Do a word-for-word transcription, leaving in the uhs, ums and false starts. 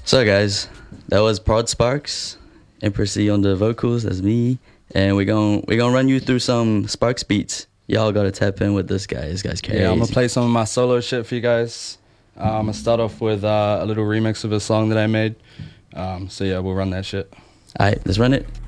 So guys, that was Prod Sparks, Empress E on the vocals. That's me, and we're gonna we're gonna run you through some Sparks beats. Y'all gotta tap in with this guy. This guy's crazy. Yeah, I'm gonna play some of my solo shit for you guys. Uh, I'm gonna start off with uh, a little remix of a song that I made. Um, so yeah, we'll run that shit. All right, let's run it.